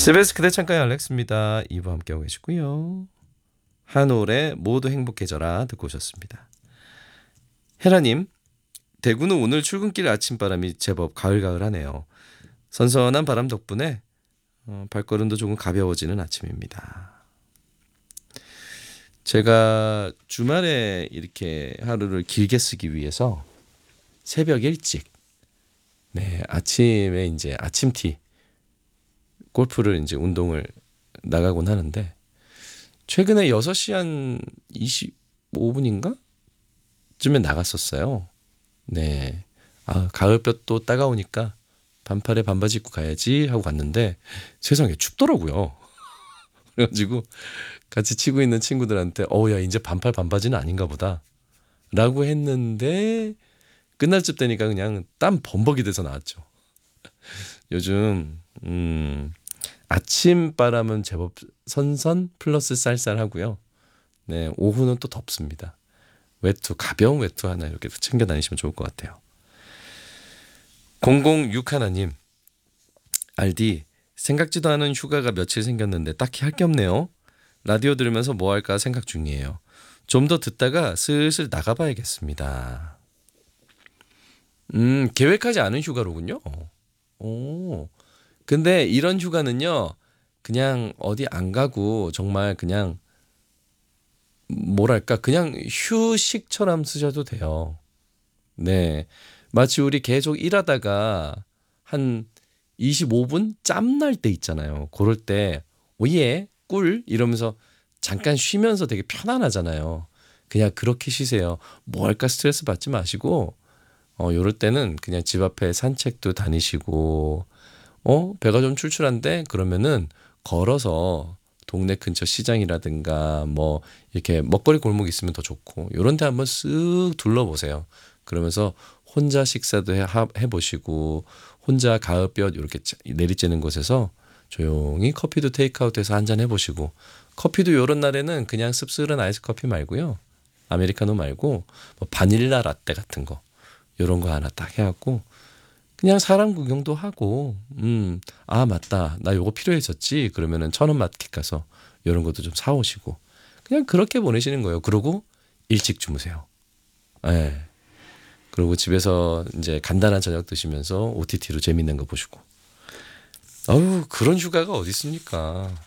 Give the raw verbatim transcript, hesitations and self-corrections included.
씨비에스 그대 창가의 알렉스입니다. 이 부 함께하고 계시고요. 한올의 모두 행복해져라 듣고 오셨습니다. 헤라님, 대구는 오늘 출근길 아침바람이 제법 가을가을하네요. 선선한 바람 덕분에 어, 발걸음도 조금 가벼워지는 아침입니다. 제가 주말에 이렇게 하루를 길게 쓰기 위해서 새벽 일찍, 네, 아침에 이제 아침티 골프를 이제 운동을 나가곤 하는데 최근에 여섯 시 한 이십오 분인가? 쯤에 나갔었어요. 네. 아, 가을볕도 따가우니까 반팔에 반바지 입고 가야지 하고 갔는데 세상에 춥더라고요. 그래가지고 같이 치고 있는 친구들한테 어야 이제 반팔 반바지는 아닌가 보다 라고 했는데 끝날 쯤 되니까 그냥 땀 범벅이 돼서 나왔죠. 요즘 음 아침 바람은 제법 선선 플러스 쌀쌀하고요. 네, 오후는 또 덥습니다. 외투, 가벼운 외투 하나 이렇게 챙겨 다니시면 좋을 것 같아요. 공공육 하나님, 알디, 생각지도 않은 휴가가 며칠 생겼는데 딱히 할 게 없네요. 라디오 들으면서 뭐 할까 생각 중이에요. 좀 더 듣다가 슬슬 나가봐야겠습니다. 음, 계획하지 않은 휴가로군요. 오, 근데 이런 휴가는요, 그냥 어디 안 가고 정말 그냥 뭐랄까 그냥 휴식처럼 쓰셔도 돼요. 네, 마치 우리 계속 일하다가 한 이십오 분 짬날 때 있잖아요. 그럴 때 오예 꿀 이러면서 잠깐 쉬면서 되게 편안하잖아요. 그냥 그렇게 쉬세요. 뭐 할까 스트레스 받지 마시고 어 요럴 때는 그냥 집 앞에 산책도 다니시고 어 배가 좀 출출한데 그러면은 걸어서 동네 근처 시장이라든가 뭐 이렇게 먹거리 골목 있으면 더 좋고 요런 데 한번 쓱 둘러보세요. 그러면서 혼자 식사도 해, 해보시고 혼자 가을볕 이렇게 내리쬐는 곳에서 조용히 커피도 테이크아웃해서 한잔 해보시고 커피도 요런 날에는 그냥 씁쓸한 아이스 커피 말고요. 아메리카노 말고 뭐 바닐라 라떼 같은 거 요런 거 하나 딱 해갖고 그냥 사람 구경도 하고 음, 아 맞다 나 요거 필요했었지 그러면은 천원 마켓 가서 요런 것도 좀 사오시고 그냥 그렇게 보내시는 거예요. 그러고 일찍 주무세요. 예. 그리고 집에서 이제 간단한 저녁 드시면서 오티티로 재밌는 거 보시고. 아유 그런 휴가가 어디 있습니까?